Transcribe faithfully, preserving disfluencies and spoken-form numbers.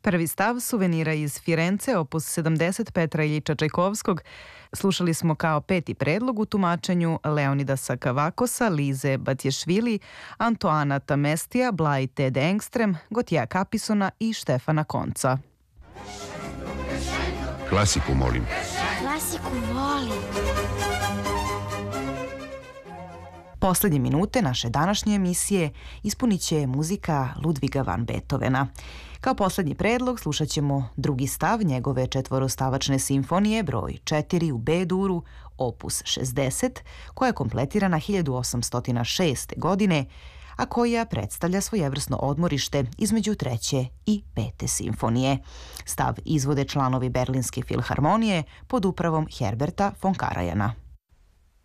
Prvi stav suvenira iz Firence, opus sedamdeset Petra Iljiča Čajkovskog, slušali smo kao peti predlog u tumačenju Leonidasa Kavakosa, Lize Batješvili, Antoana Tamestija, Blaj Ted Engstrem, Gotija Kapisona i Štefana Konca. Klasiku molim. Klasiku volim. Poslednje minute naše današnje emisije ispunit će muzika Ludviga van Beethovena. Kao poslednji predlog slušat ćemo drugi stav njegove četvorostavačne simfonije broj četiri u B-duru, opus šezdeset, koja je kompletirana hiljadu osamsto šeste. godine, a koja predstavlja svojevrsno odmorište između treće i pete simfonije. Stav izvode članovi Berlinske filharmonije pod upravom Herberta von Karajana.